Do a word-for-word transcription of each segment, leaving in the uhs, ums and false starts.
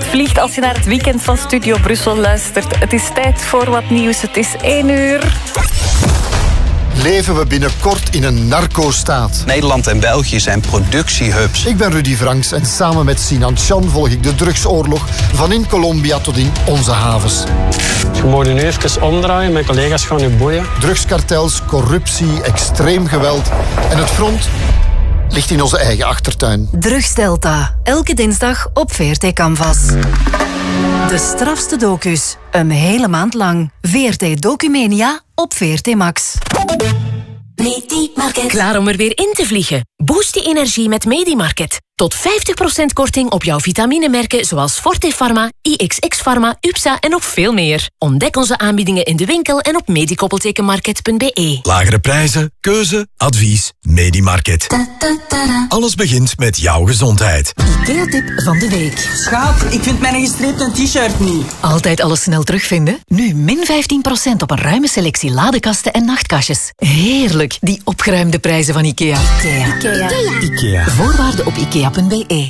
hart vliegt als je naar het weekend van Studio Brussel luistert. Het is tijd voor wat nieuws. Het is één uur. Leven we binnenkort in een narco-staat? Nederland en België zijn productiehubs. Ik ben Rudy Franks en samen met Sinan Chan volg ik de drugsoorlog van in Colombia tot in onze havens. Je moet nu even omdraaien, mijn collega's gaan u boeien. Drugskartels, corruptie, extreem geweld en het front ligt in onze eigen achtertuin. Drugsdelta, elke dinsdag op V R T Canvas. De strafste docus, een hele maand lang. V R T Documania op V R T Max. Medimarket. Klaar om er weer in te vliegen? Boost je energie met Medimarket. Tot vijftig procent korting op jouw vitaminemerken zoals Forte Pharma, I X X Pharma, U P S A en nog veel meer. Ontdek onze aanbiedingen in de winkel en op medikoppeltekenmarket punt b e. Lagere prijzen, keuze, advies, Medimarket. Da, da, da, da. Alles begint met jouw gezondheid. IKEA-tip van de week. Schaap, ik vind mijn gestreepte t-shirt niet. Altijd alles snel terugvinden? Nu min vijftien procent op een ruime selectie ladekasten en nachtkastjes. Heerlijk, die opgeruimde prijzen van IKEA. IKEA. Ikea. IKEA. Voorwaarden op ikea punt b e.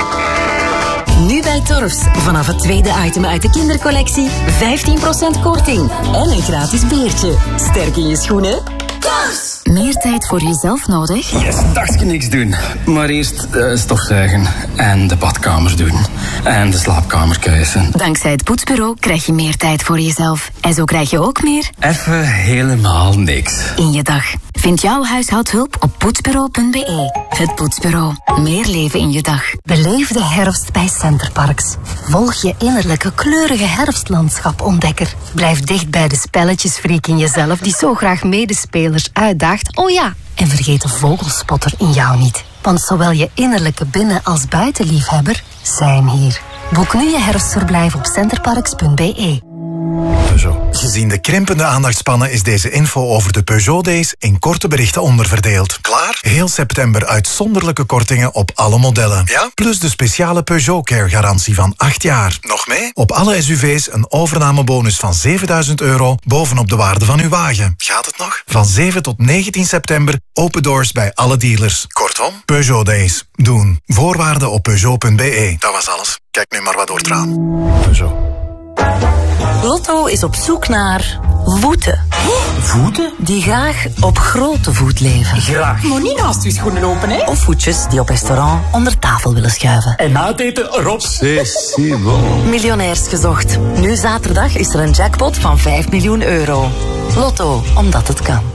Nu bij Torfs. Vanaf het tweede item uit de kindercollectie vijftien procent korting. En een gratis beertje. Sterk in je schoenen. Torfs! Meer tijd voor jezelf nodig? Yes, dagje niks doen. Maar eerst uh, stofzuigen en de badkamers doen. En de slaapkamer kuisen. Dankzij het Poetsbureau krijg je meer tijd voor jezelf. En zo krijg je ook meer... Even helemaal niks. in je dag. Vind jouw huishoudhulp op poetsbureau punt b e. Het Poetsbureau. Meer leven in je dag. Beleef de herfst bij Centerparks. Volg je innerlijke kleurige herfstlandschap ontdekker. Blijf dicht bij de spelletjesfreak in jezelf die zo graag medespelers uitdaagt. Oh ja, en vergeet de vogelspotter in jou niet. Want zowel je innerlijke binnen- als buitenliefhebber zijn hier. Boek nu je herfstverblijf op centerparks punt b e. Peugeot. Gezien de krimpende aandachtspannen is deze info over de Peugeot Days in korte berichten onderverdeeld. Klaar? Heel september uitzonderlijke kortingen op alle modellen. Ja? Plus de speciale Peugeot Care garantie van acht jaar. Nog mee? Op alle S U V's een overnamebonus van zevenduizend euro bovenop de waarde van uw wagen. Gaat het nog? Van zeven tot negentien september open doors bij alle dealers. Kortom, Peugeot Days. Doen. Voorwaarden op peugeot punt b e. Dat was alles. Kijk nu maar wat door het raam. Peugeot. Lotto is op zoek naar voeten. Voeten? Die graag op grote voet leven. Graag. Maar niet naast uw schoenen lopen, hè? Of voetjes die op restaurant onder tafel willen schuiven. En na het eten erop. C'est bon. Miljonairs gezocht. Nu zaterdag is er een jackpot van vijf miljoen euro. Lotto, omdat het kan.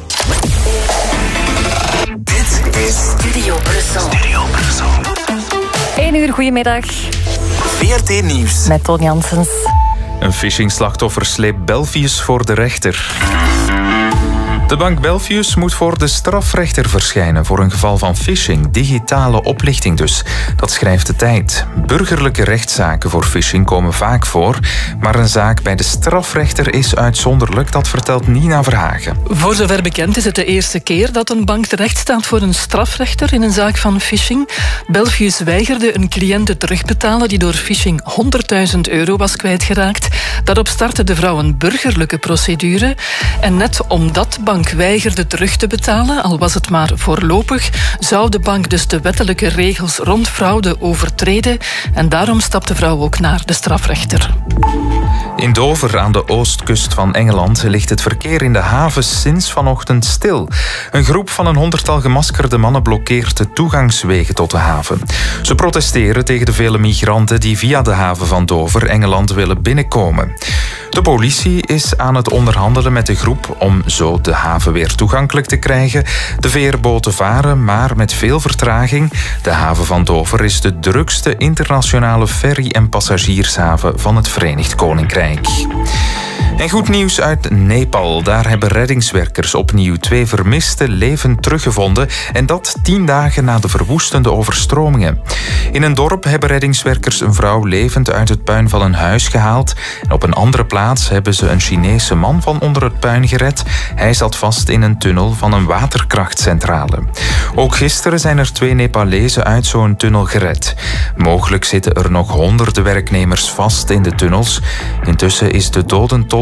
Dit is Studio Brussel. Studio Brussel. één uur, goedemiddag. V R T Nieuws. Met Ton Janssens. Een phishing-slachtoffer sleept Belfius voor de rechter. De bank Belfius moet voor de strafrechter verschijnen voor een geval van phishing, digitale oplichting dus. Dat schrijft de Tijd. Burgerlijke rechtszaken voor phishing komen vaak voor, maar een zaak bij de strafrechter is uitzonderlijk, dat vertelt Nina Verhagen. Voor zover bekend is het de eerste keer dat een bank terecht staat voor een strafrechter in een zaak van phishing. Belfius weigerde een cliënt te terugbetalen die door phishing honderdduizend euro was kwijtgeraakt. Daarop startte de vrouw een burgerlijke procedure. En net omdat de bank weigerde terug te betalen, al was het maar voorlopig, zou de bank dus de wettelijke regels rond fraude overtreden. En daarom stapt de vrouw ook naar de strafrechter. In Dover, aan de oostkust van Engeland, ligt het verkeer in de haven sinds vanochtend stil. Een groep van een honderdtal gemaskerde mannen blokkeert de toegangswegen tot de haven. Ze protesteren tegen de vele migranten die via de haven van Dover Engeland willen binnenkomen. De politie is aan het onderhandelen met de groep om zo de haven weer toegankelijk te krijgen. De veerboten varen, maar met veel vertraging. De haven van Dover is de drukste internationale ferry- en passagiershaven van het Verenigd Koninkrijk. En goed nieuws uit Nepal. Daar hebben reddingswerkers opnieuw twee vermiste levend teruggevonden. En dat tien dagen na de verwoestende overstromingen. In een dorp hebben reddingswerkers een vrouw levend uit het puin van een huis gehaald. En op een andere plaats hebben ze een Chinese man van onder het puin gered. Hij zat vast in een tunnel van een waterkrachtcentrale. Ook gisteren zijn er twee Nepalezen uit zo'n tunnel gered. Mogelijk zitten er nog honderden werknemers vast in de tunnels. Intussen is de dodentol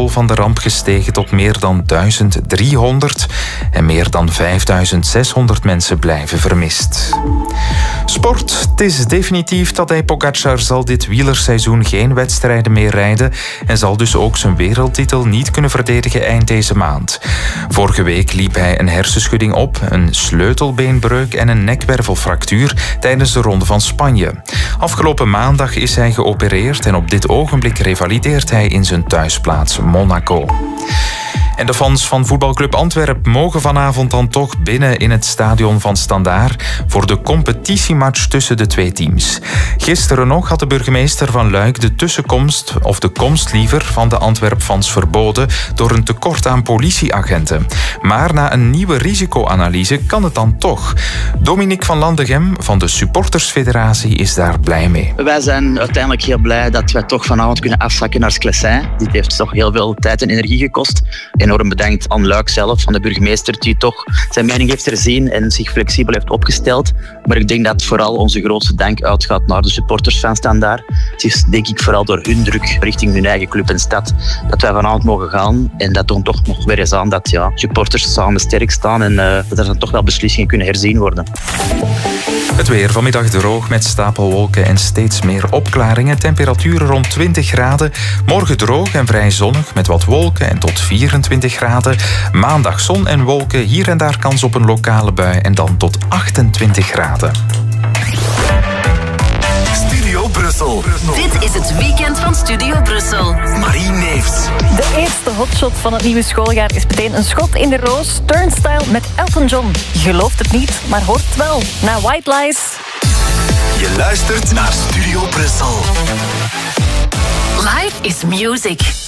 van de ramp gestegen tot meer dan duizend driehonderd en meer dan vijfduizend zeshonderd mensen blijven vermist. Sport. Het is definitief. Tadej Pogacar zal dit wielerseizoen geen wedstrijden meer rijden en zal dus ook zijn wereldtitel niet kunnen verdedigen eind deze maand. Vorige week liep hij een hersenschudding op, een sleutelbeenbreuk en een nekwervelfractuur tijdens de Ronde van Spanje. Afgelopen maandag is hij geopereerd en op dit ogenblik revalideert hij in zijn thuisplaats Monaco. En de fans van voetbalclub Antwerpen mogen vanavond dan toch binnen in het stadion van Standaard voor de competitiematch tussen de twee teams. Gisteren nog had de burgemeester van Luik de tussenkomst, of de komst liever, van de Antwerp-fans verboden door een tekort aan politieagenten. Maar na een nieuwe risicoanalyse kan het dan toch. Dominique van Landegem van de Supportersfederatie is daar blij mee. Wij zijn uiteindelijk heel blij dat wij toch vanavond kunnen afzakken naar Sclessin. Dit heeft toch heel veel tijd en energie gekost. Enorm bedankt aan Luik zelf, aan de burgemeester, die toch zijn mening heeft herzien en zich flexibel heeft opgesteld. Maar ik denk dat vooral onze grootste dank uitgaat naar de supporters van Standaard. Het is denk ik vooral door hun druk richting hun eigen club en stad dat wij vanavond mogen gaan. En dat toont toch nog weer eens aan dat ja, supporters samen sterk staan en uh, dat er dan toch wel beslissingen kunnen herzien worden. Het weer vanmiddag droog met stapelwolken en steeds meer opklaringen. Temperaturen rond twintig graden. Morgen droog en vrij zonnig met wat wolken en tot vierentwintig graden. Maandag zon en wolken, hier en daar kans op een lokale bui en dan tot achtentwintig graden. Studio Brussel. Dit is het weekend van Studio Brussel. Marie Neefs. De eerste hotshot van het nieuwe schooljaar is meteen een schot in de roos. Turnstile met Elton John. Je gelooft het niet, maar hoort het wel. Na White Lies. Je luistert naar Studio Brussel. Life is music.